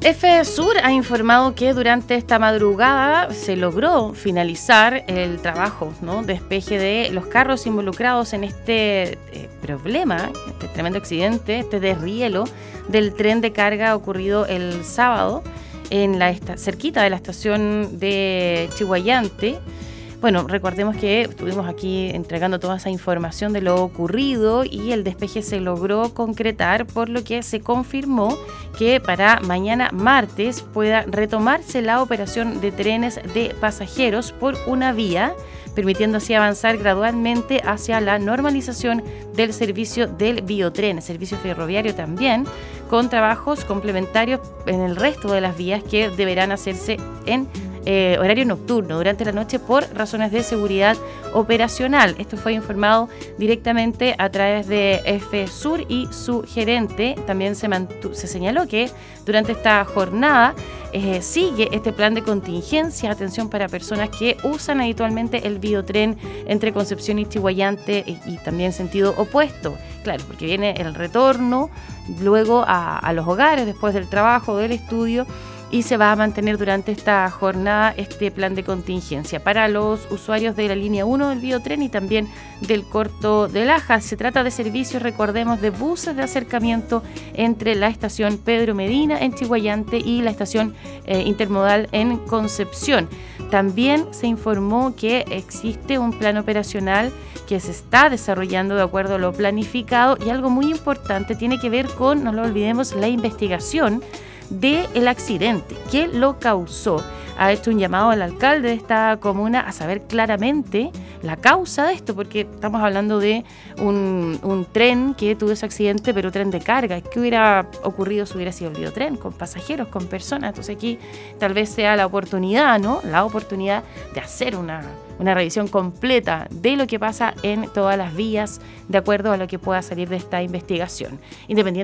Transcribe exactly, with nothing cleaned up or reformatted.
EFESUR ha informado que durante esta madrugada se logró finalizar el trabajo, ¿no?, despeje de los carros involucrados en este eh, problema, este tremendo accidente, este desrielo del tren de carga ocurrido el sábado en la esta- cerquita de la estación de Chillhuayante. Bueno, recordemos que estuvimos aquí entregando toda esa información de lo ocurrido y el despeje se logró concretar, por lo que se confirmó que para mañana martes pueda retomarse la operación de trenes de pasajeros por una vía, permitiendo así avanzar gradualmente hacia la normalización del servicio del biotren, el servicio ferroviario también, con trabajos complementarios en el resto de las vías que deberán hacerse en Eh, horario nocturno, durante la noche, por razones de seguridad operacional. Esto fue informado directamente a través de EFESUR y su gerente. También se, mantu- se señaló que durante esta jornada eh, sigue este plan de contingencia, atención para personas que usan habitualmente el biotren entre Concepción y Chillhuayante y, y también sentido opuesto. Claro, porque viene el retorno luego a, a los hogares después del trabajo, del estudio, y se va a mantener durante esta jornada este plan de contingencia para los usuarios de la línea uno del biotren y también del Corto de Lajas. Se trata de servicios, recordemos, de buses de acercamiento entre la estación Pedro Medina en Chillhuayante y la estación eh, intermodal en Concepción. También se informó que existe un plan operacional que se está desarrollando de acuerdo a lo planificado, y algo muy importante tiene que ver con, no lo olvidemos, la investigación del accidente. ¿Qué lo causó? Ha hecho un llamado al alcalde de esta comuna a saber claramente la causa de esto, porque estamos hablando de un, un tren que tuvo ese accidente, pero tren de carga. ¿Qué hubiera ocurrido si hubiera sido el biotren, con pasajeros, con personas? Entonces aquí tal vez sea la oportunidad, ¿no? La oportunidad de hacer una, una revisión completa de lo que pasa en todas las vías, de acuerdo a lo que pueda salir de esta investigación. Independiente